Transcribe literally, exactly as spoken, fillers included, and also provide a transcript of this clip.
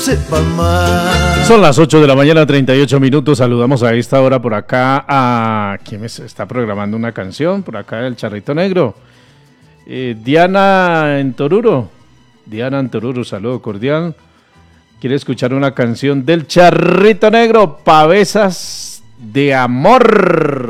sepa más. Son las ocho de la mañana, treinta y ocho minutos. Saludamos a esta hora por acá a... ¿Quién me está programando una canción? Por acá el Charrito Negro. Eh, Diana en Toruro. Diana en Toruro, saludo cordial. Quiere escuchar una canción del Charrito Negro, Pavesas de Amor.